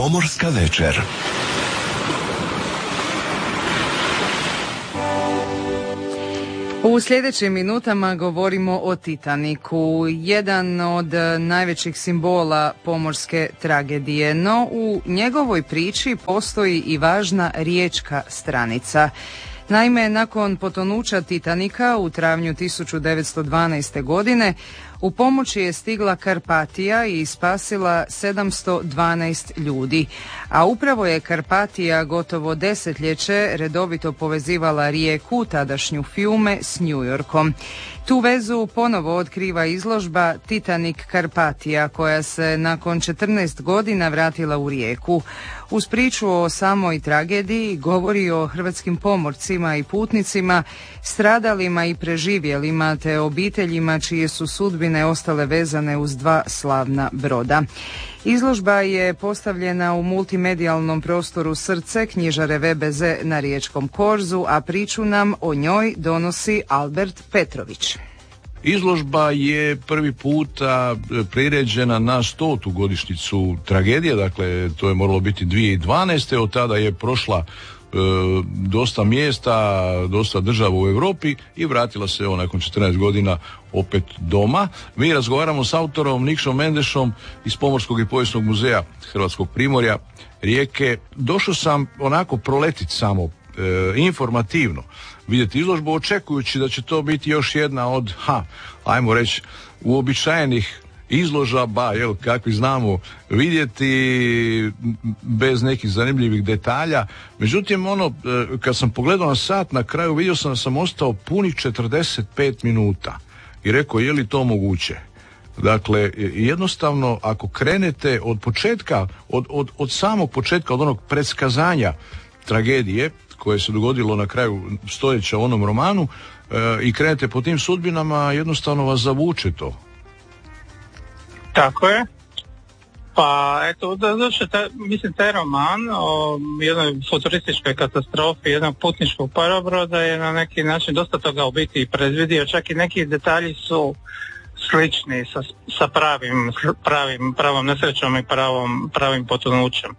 Pomorska večer. U sljedećim minutama govorimo o Titaniku, jedan od najvećih simbola pomorske tragedije, no u njegovoj priči postoji i važna riječka stranica. Naime, nakon potonuća Titanika u travnju 1912. godine, u pomoći je stigla Karpatija i spasila 712 ljudi, a upravo je Karpatija gotovo desetljeće redovito povezivala rijeku, tadašnju Fiume, s New Yorkom. Tu vezu ponovo otkriva izložba Titanic Karpatija, koja se nakon 14 godina vratila u rijeku. Uz priču o samoj tragediji govori o hrvatskim pomorcima i putnicima, stradalima i preživjelima, te obiteljima čije su sudbine ostale vezane uz dva slavna broda. Izložba je postavljena u multimedijalnom prostoru Srce knjižare VBZ na Riječkom korzu, a priču nam o njoj donosi Albert Petrović. Izložba je prvi puta priređena na 100. godišnjicu tragedije, dakle to je moralo biti 2012. Od tada je prošla dosta mjesta, dosta država u Europi i vratila se nakon 14 godina opet doma. Mi razgovaramo s autorom Nikšom Mendešom iz Pomorskog i povijesnog muzeja Hrvatskog Primorja, Rijeke. Došao sam onako proletiti samo informativno vidjeti izložbu, očekujući da će to biti još jedna od, ajmo reći, uobičajenih izložaba, kakvi znamo vidjeti, bez nekih zanimljivih detalja. Međutim, kad sam pogledao na sat, na kraju vidio sam da sam ostao punih 45 minuta i rekao, je li to moguće? Dakle, jednostavno, ako krenete od početka, od samog početka, od onog predskazanja tragedije koje se dogodilo na kraju stoljeća u onom romanu, i krenete po tim sudbinama, jednostavno vas zavuče to. Tako je. Pa eto, mislim taj roman o jednoj futurističkoj katastrofi jednog putničkog parobroda je na neki način dosta toga u biti predvidio, čak i neki detalji su slični sa pravom nesrećom i pravim potonućem.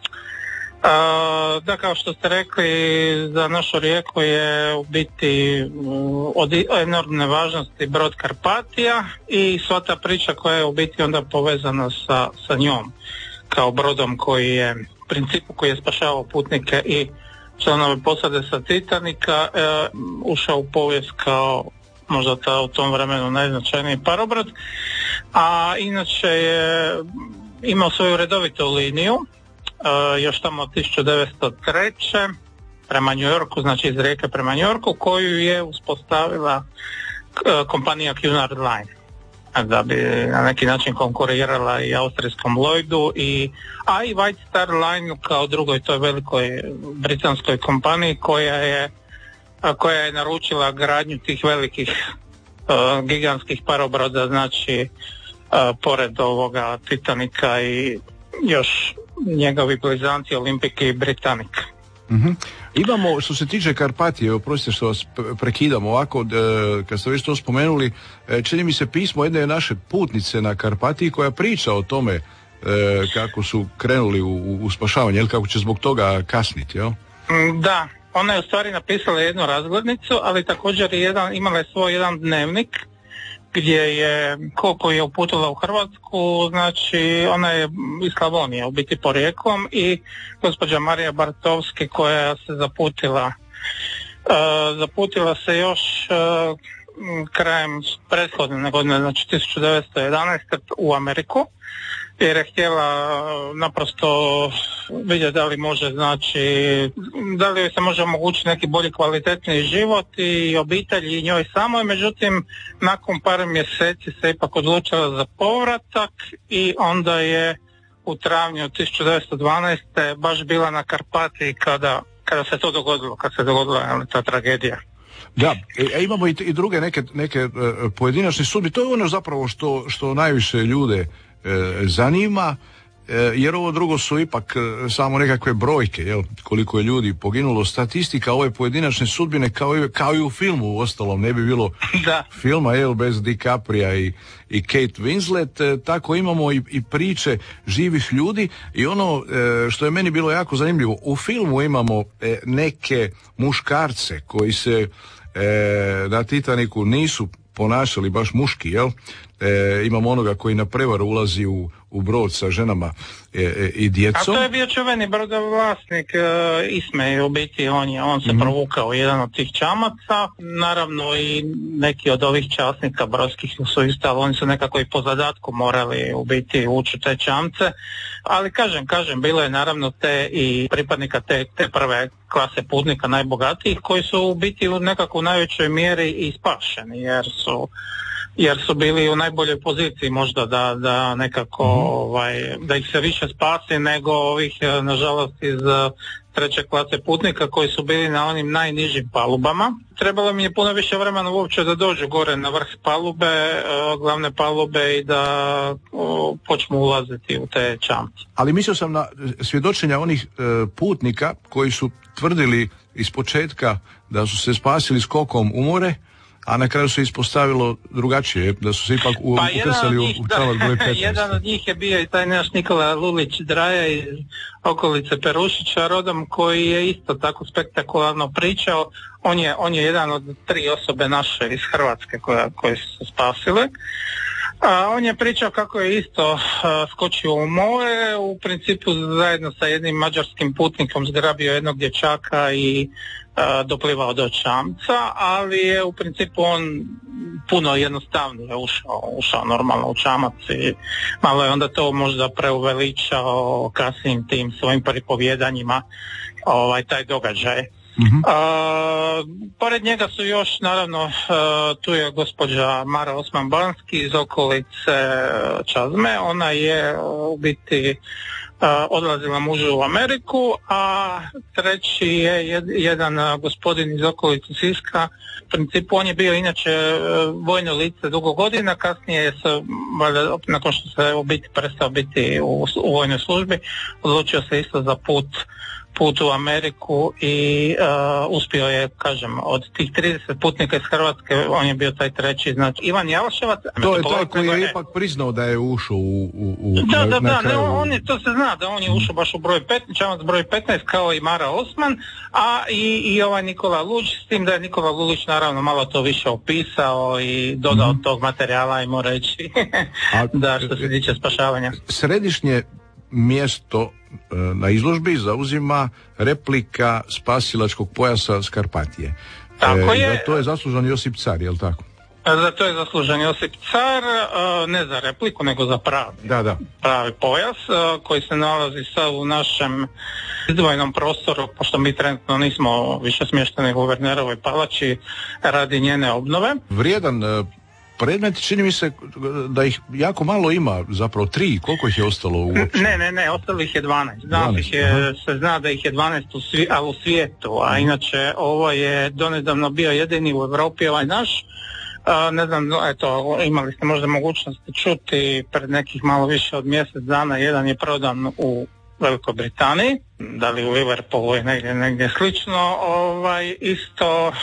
Da, kao što ste rekli, za našu rijeku je u biti od enormne važnosti brod Karpatija i sva ta priča koja je u biti onda povezana sa njom, kao brodom koji je u principu koji je spašavao putnike i članove posade sa Titanika, ušao u povijest kao možda u tom vremenu najznačajniji parobrod, a inače je imao svoju redovitu liniju još tamo od 1903. prema New Yorku, znači iz Rijeke prema New Yorku, koju je uspostavila kompanija Cunard Line, da bi na neki način konkurirala i austrijskom Lloydu, a i White Star Line kao drugoj toj velikoj britanskoj kompaniji koja je naručila gradnju tih velikih gigantskih parobroda, znači pored ovoga Titanika i još njegovi blizanci Olimpik i Britannik. Mm-hmm. Imamo, što se tiče Karpatije, oprostite što vas prekidam ovako, kad ste već to spomenuli, čini mi se pismo jedne naše putnice na Karpatiji koja priča o tome kako su krenuli u spašavanje, ili kako će zbog toga kasniti, jel? Da, ona je u stvari napisala jednu razglednicu, ali također imala je svoj jedan dnevnik gdje je, koliko je uputila u Hrvatsku, znači ona je iz Slavonije, u biti porijeklom, i gospođa Marija Bartovski koja se zaputila se još krajem prethodne godine, znači 1911. u Ameriku, jer je htjela naprosto vidjeti da li može, znači, da li se može omogućiti neki bolji kvalitetniji život i obitelji i njoj samoj. Međutim, nakon par mjeseci se ipak odlučila za povratak i onda je u travnju 1912. baš bila na Karpatiji kada se to dogodilo, kad se dogodila ta tragedija. Da, imamo i druge neke pojedinačne sudbe. To je ono zapravo što najviše ljude zanima. jer ovo drugo su ipak samo nekakve brojke, jel? Koliko je ljudi poginulo, statistika ove pojedinačne sudbine kao i u filmu u ostalom, ne bi bilo filma, jel, bez DiCapria i Kate Winslet, tako imamo i priče živih ljudi i ono što je meni bilo jako zanimljivo, u filmu imamo neke muškarce koji se na Titaniku nisu ponašali baš muški, jel? Imamo onoga koji na prevaru ulazi u brod sa ženama i djecom. A to je bio čuveni brodovlasnik Ismej, u biti on se provukao jedan od tih čamaca, naravno i neki od ovih časnika brodskih su isto, ali oni su nekako i po zadatku morali u biti ući te čamce, ali kažem, bilo je naravno te i pripadnika te prve klase putnika najbogatijih koji su u biti u nekako najvećoj mjeri i spašeni jer su bili u najboljoj poziciji možda da nekako da ih se više spasi nego ovih nažalost iz treće klase putnika koji su bili na onim najnižim palubama. Trebalo mi je puno više vremena uopće da dođu gore na vrh palube, glavne palube i da počnu ulaziti u te čamce. Ali mislio sam na svjedočenja onih putnika koji su tvrdili ispočetka da su se spasili skokom u more, a na kraju se ispostavilo drugačije, da su se ipak ukrcali u čamac broj 15. Jedan od njih je bio i taj naš Nikola Lulić Draja iz okolice Perušića rodom, koji je isto tako spektakularno pričao. On je jedan od 3 osobe naše iz Hrvatske koje su se spasile. On je pričao kako je isto skočio u more, u principu zajedno sa jednim mađarskim putnikom zgrabio jednog dječaka i doplivao do čamca, ali je u principu on puno jednostavnije ušao normalno u čamac i malo je onda to možda preuveličao kasnijim tim svojim pripovjedanjima taj događaj. Pored njega su još naravno tu je gospođa Mara Osman-Banski iz okolice Čazme. Ona je u biti odlazila mužu u Ameriku, a treći je jedan gospodin iz okolice Siska. U principu on je bio inače vojno lice dugo godina, kasnije se, nakon što se u biti prestao biti u vojnoj službi, odlučio se isto za put u Ameriku i uspio je, kažem, od tih 30 putnika iz Hrvatske, on je bio taj treći, znači Ivan Javaševac. To je taj koji je ipak priznao da je ušao na kraju. To se zna da on je ušao baš u broj 15, čamac broj 15 kao i Mara Osman, a i ovaj Nikola Lulić, s tim da je Nikola Lulić naravno malo to više opisao i dodao tog materijala, ajmo reći, da što se tiče spašavanja. Središnje mjesto na izložbi zauzima replika spasilačkog pojasa Skarpatije. Tako je. Za to je zaslužan Josip Car, jel tako? Za to je zaslužan Josip Car, ne za repliku, nego za pravi pojas koji se nalazi sad u našem izdvojenom prostoru, pošto mi trenutno nismo više smješteni u Guvernerovoj palači radi njene obnove. Vrijedan predmet, čini mi se da ih jako malo ima, zapravo 3, koliko ih je ostalo uopće? Ne, ostalo ih je 12. Se zna da ih je 12 u svijetu, a inače ovo je donedavno bio jedini u Europi ovaj naš. Ne znam, eto, imali ste možda mogućnosti čuti pred nekih malo više od mjesec dana, jedan je prodan u Velikoj Britaniji, da li u Liverpoolu i negdje slično, isto,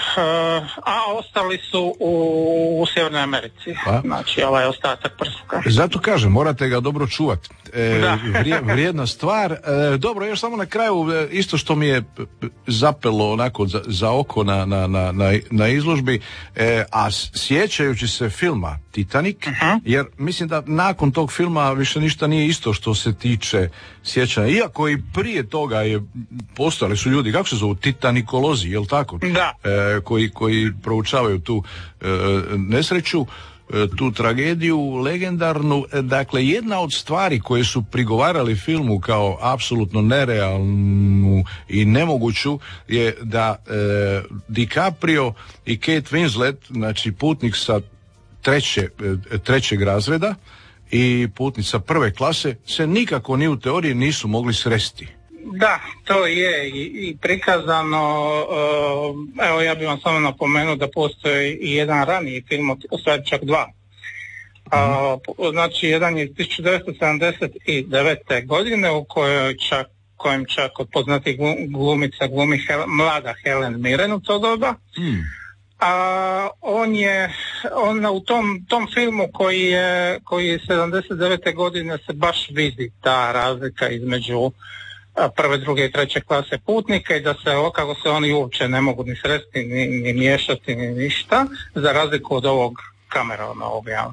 a ostali su u Sjevernoj Americi, znači ovaj ostatak prsuka. Zato kažem, morate ga dobro čuvati. Vrijedna stvar. Dobro, još samo na kraju, isto što mi je zapelo onako za oko na izložbi, a sjećajući se filma Titanic, jer mislim da nakon tog filma više ništa nije isto što se tiče sjećanja, iako i prije toga postojali su ljudi, kako se zovu, titanikolozi, jel tako? Da. Koji proučavaju tu nesreću, tu tragediju legendarnu. Dakle, jedna od stvari koje su prigovarali filmu kao apsolutno nerealnu i nemoguću je da DiCaprio i Kate Winslet, znači putnik sa trećeg razreda i putnica prve klase, se nikako ni u teoriji nisu mogli sresti. Da, to je i prikazano. Evo, ja bih vam samo napomenuo da postoji i jedan raniji film, u stvari čak 2, Znači, jedan je iz 1979. godine u kojem čak od poznatih glumica glumi mlada Helen Mirren u to doba. A on u tom filmu koji je 79. godine se baš vidi ta razlika između prve, druge i treće klase putnika i da se kako se oni uopće ne mogu ni sresti, ni miješati, ni ništa, za razliku od ovog Cameronovog javno.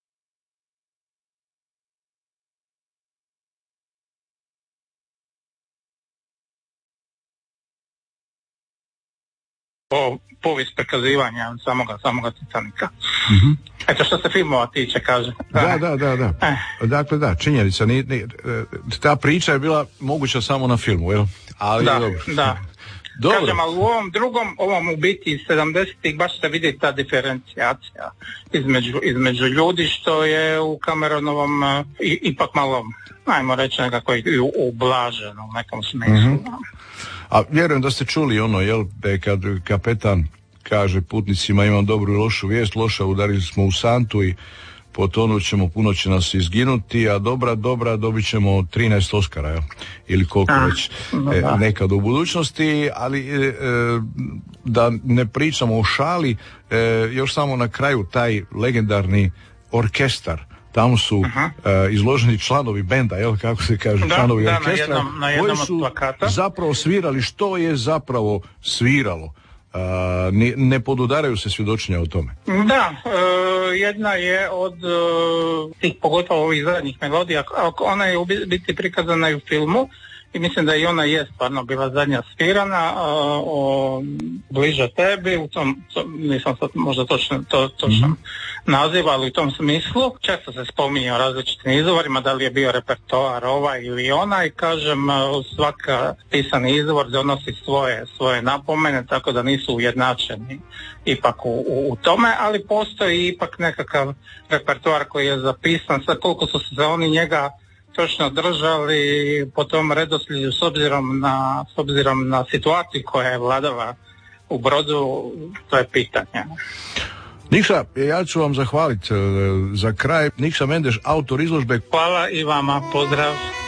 Povijest prikazivanja samoga Titanika. Eto što se filmova tiče, kaže. Da. Dakle, da, činjenica. Ta priča je bila moguća samo na filmu, jel? Ali dobro. Da. Dobro. Kažem, ali u ovom drugom, ovom u biti iz 70-ih baš se vidi ta diferencijacija između ljudi, što je u Cameronovom ipak malo, ajmo reći, nekako i ublaženo u nekom smislu. A vjerujem da ste čuli ono, jel, kad kapetan kaže putnicima imam dobru i lošu vijest, loša, udarili smo u santu i potonut ćemo, puno će nas izginuti, a dobra dobit ćemo 13 Oscara, jel? Ili koliko već nekad u budućnosti, ali da ne pričamo o šali, još samo na kraju taj legendarni orkestar. Tamo su izloženi članovi benda, jel, kako se kaže, članovi orkestra, koji su zapravo svirali što je zapravo sviralo. Ne podudaraju se svjedočenja o tome. Da, jedna je od tih, pogotovo ovih zadnjih melodija, ona je u biti prikazana i u filmu i mislim da i ona je stvarno bila zadnja svirana, o Bliže tebi, u tom nisam sad možda točan naziv, ali u tom smislu često se spominje o različitim izvorima, da li je bio repertoar ovaj ili onaj, kažem, svaka pisani izvor donosi svoje napomene, tako da nisu ujednačeni ipak u tome, ali postoji ipak nekakav repertoar koji je zapisan, sad koliko su se oni njega točno držali po tom redoslijedu s obzirom na situaciju koja je vladala u Brodu, to je pitanje. Nikša, ja ću vam zahvaliti za kraj. Nikša Mendeš, autor izložbe. Hvala i vama, pozdrav.